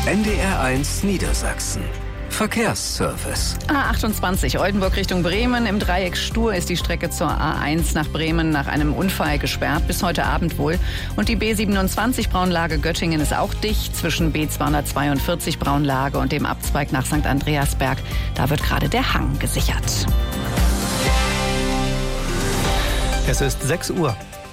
NDR1 Niedersachsen. Verkehrsservice. A28 Oldenburg Richtung Bremen. Im Dreieck Stur ist die Strecke zur A1 nach Bremen nach einem Unfall gesperrt. Bis heute Abend wohl. Und die B27 Braunlage Göttingen ist auch dicht zwischen B242 Braunlage und dem Abzweig nach St. Andreasberg. Da wird gerade der Hang gesichert. Es ist 6 Uhr.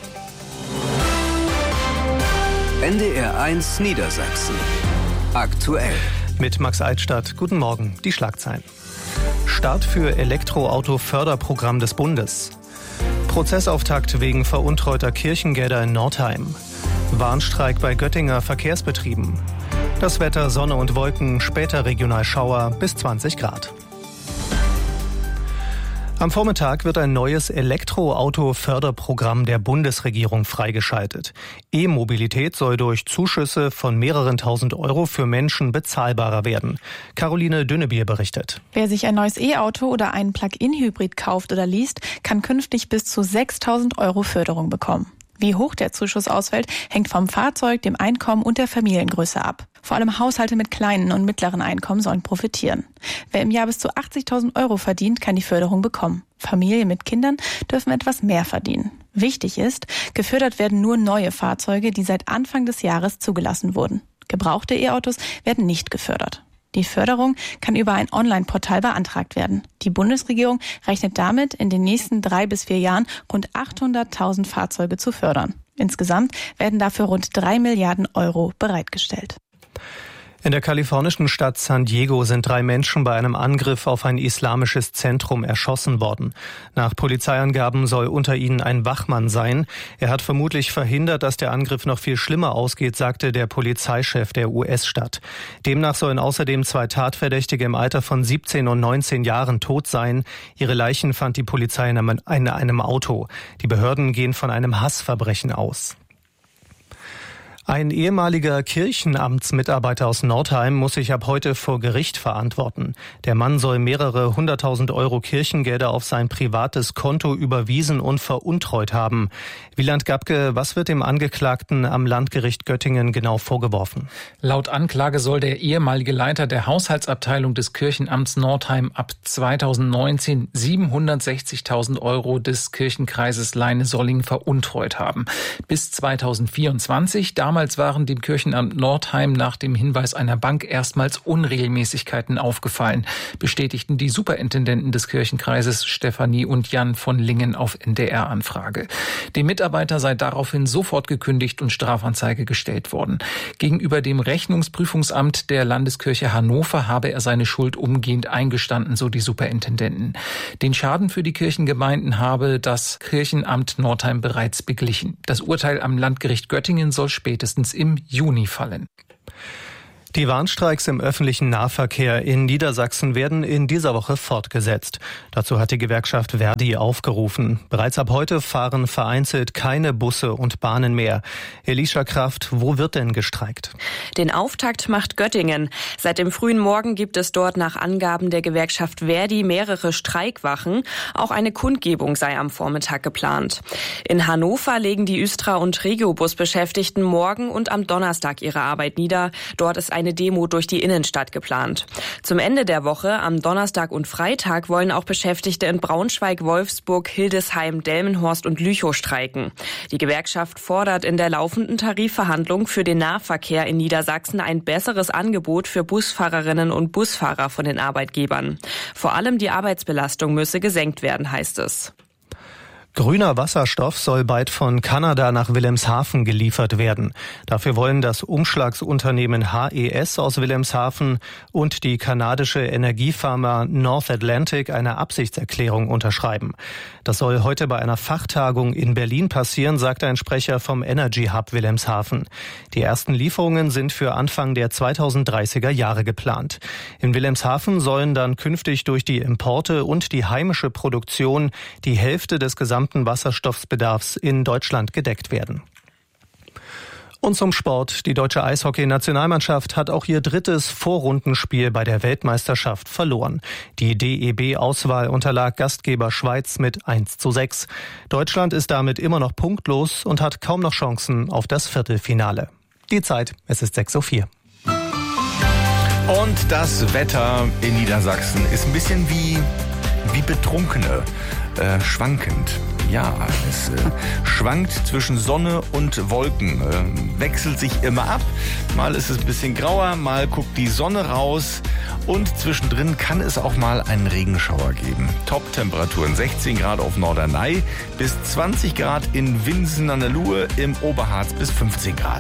NDR1 Niedersachsen. Aktuell. Mit Max Altstadt. Guten Morgen. Die Schlagzeilen. Start für Elektroauto-Förderprogramm des Bundes. Prozessauftakt wegen veruntreuter Kirchengelder in Nordheim. Warnstreik bei Göttinger Verkehrsbetrieben. Das Wetter, Sonne und Wolken, später regional Schauer bis 20 Grad. Am Vormittag wird ein neues Elektroauto-Förderprogramm der Bundesregierung freigeschaltet. E-Mobilität soll durch Zuschüsse von mehreren tausend Euro für Menschen bezahlbarer werden. Caroline Dünnebier berichtet. Wer sich ein neues E-Auto oder einen Plug-in-Hybrid kauft oder least, kann künftig bis zu 6.000 Euro Förderung bekommen. Wie hoch der Zuschuss ausfällt, hängt vom Fahrzeug, dem Einkommen und der Familiengröße ab. Vor allem Haushalte mit kleinen und mittleren Einkommen sollen profitieren. Wer im Jahr bis zu 80.000 Euro verdient, kann die Förderung bekommen. Familien mit Kindern dürfen etwas mehr verdienen. Wichtig ist, gefördert werden nur neue Fahrzeuge, die seit Anfang des Jahres zugelassen wurden. Gebrauchte E-Autos werden nicht gefördert. Die Förderung kann über ein Online-Portal beantragt werden. Die Bundesregierung rechnet damit, in den nächsten 3 bis 4 Jahren rund 800.000 Fahrzeuge zu fördern. Insgesamt werden dafür rund 3 Milliarden Euro bereitgestellt. In der kalifornischen Stadt San Diego sind 3 Menschen bei einem Angriff auf ein islamisches Zentrum erschossen worden. Nach Polizeiangaben soll unter ihnen ein Wachmann sein. Er hat vermutlich verhindert, dass der Angriff noch viel schlimmer ausgeht, sagte der Polizeichef der US-Stadt. Demnach sollen außerdem 2 Tatverdächtige im Alter von 17 und 19 Jahren tot sein. Ihre Leichen fand die Polizei in einem Auto. Die Behörden gehen von einem Hassverbrechen aus. Ein ehemaliger Kirchenamtsmitarbeiter aus Nordheim muss sich ab heute vor Gericht verantworten. Der Mann soll mehrere 100.000 Euro Kirchengelder auf sein privates Konto überwiesen und veruntreut haben. Wieland Gabke, was wird dem Angeklagten am Landgericht Göttingen genau vorgeworfen? Laut Anklage soll der ehemalige Leiter der Haushaltsabteilung des Kirchenamts Nordheim ab 2019 760.000 Euro des Kirchenkreises Leine-Solling veruntreut haben. Bis 2024, damals waren dem Kirchenamt Nordheim nach dem Hinweis einer Bank erstmals Unregelmäßigkeiten aufgefallen, bestätigten die Superintendenten des Kirchenkreises Stefanie und Jan von Lingen auf NDR-Anfrage. Dem Mitarbeiter sei daraufhin sofort gekündigt und Strafanzeige gestellt worden. Gegenüber dem Rechnungsprüfungsamt der Landeskirche Hannover habe er seine Schuld umgehend eingestanden, so die Superintendenten. Den Schaden für die Kirchengemeinden habe das Kirchenamt Nordheim bereits beglichen. Das Urteil am Landgericht Göttingen soll spätestens im Juni fallen. Die Warnstreiks im öffentlichen Nahverkehr in Niedersachsen werden in dieser Woche fortgesetzt. Dazu hat die Gewerkschaft Verdi aufgerufen. Bereits ab heute fahren vereinzelt keine Busse und Bahnen mehr. Elisha Kraft, wo wird denn gestreikt? Den Auftakt macht Göttingen. Seit dem frühen Morgen gibt es dort nach Angaben der Gewerkschaft Verdi mehrere Streikwachen. Auch eine Kundgebung sei am Vormittag geplant. In Hannover legen die Östra- und Regiobus-Beschäftigten morgen und am Donnerstag ihre Arbeit nieder. Dort ist eine Demo durch die Innenstadt geplant. Zum Ende der Woche, am Donnerstag und Freitag, wollen auch Beschäftigte in Braunschweig, Wolfsburg, Hildesheim, Delmenhorst und Lüchow streiken. Die Gewerkschaft fordert in der laufenden Tarifverhandlung für den Nahverkehr in Niedersachsen ein besseres Angebot für Busfahrerinnen und Busfahrer von den Arbeitgebern. Vor allem die Arbeitsbelastung müsse gesenkt werden, heißt es. Grüner Wasserstoff soll bald von Kanada nach Wilhelmshaven geliefert werden. Dafür wollen das Umschlagsunternehmen HES aus Wilhelmshaven und die kanadische Energiefirma North Atlantic eine Absichtserklärung unterschreiben. Das soll heute bei einer Fachtagung in Berlin passieren, sagte ein Sprecher vom Energy Hub Wilhelmshaven. Die ersten Lieferungen sind für Anfang der 2030er Jahre geplant. In Wilhelmshaven sollen dann künftig durch die Importe und die heimische Produktion die Hälfte des gesamten Wasserstoffbedarfs in Deutschland gedeckt werden. Und zum Sport. Die deutsche Eishockey-Nationalmannschaft hat auch ihr 3. Vorrundenspiel bei der Weltmeisterschaft verloren. Die DEB-Auswahl unterlag Gastgeber Schweiz mit 1:6. Deutschland ist damit immer noch punktlos und hat kaum noch Chancen auf das Viertelfinale. Die Zeit, es ist 6:04 Uhr. Und das Wetter in Niedersachsen ist ein bisschen wie Betrunkene, schwankend. Ja, es schwankt zwischen Sonne und Wolken, wechselt sich immer ab. Mal ist es ein bisschen grauer, mal guckt die Sonne raus und zwischendrin kann es auch mal einen Regenschauer geben. Top-Temperaturen 16 Grad auf Norderney bis 20 Grad in Winsen an der Luhe, im Oberharz bis 15 Grad.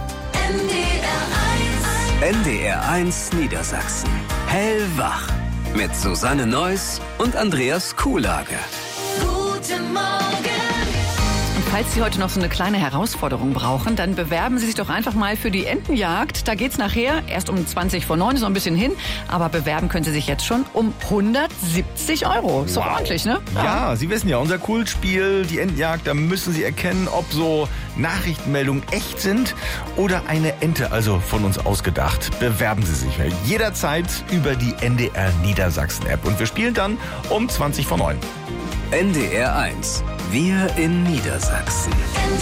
NDR 1 Niedersachsen. Hellwach. Mit Susanne Neuss und Andreas Kuhlage. Guten Morgen. Und falls Sie heute noch so eine kleine Herausforderung brauchen, dann bewerben Sie sich doch einfach mal für die Entenjagd. Da geht's nachher erst um 20:09, so ein bisschen hin. Aber bewerben können Sie sich jetzt schon um 170 €. Ist doch ordentlich, ne? Ja, Sie wissen ja, unser Kultspiel, die Entenjagd, da müssen Sie erkennen, ob so Nachrichtenmeldungen echt sind oder eine Ente, also von uns ausgedacht. Bewerben Sie sich jederzeit über die NDR Niedersachsen App. Und wir spielen dann um 20:09. NDR 1. Wir in Niedersachsen.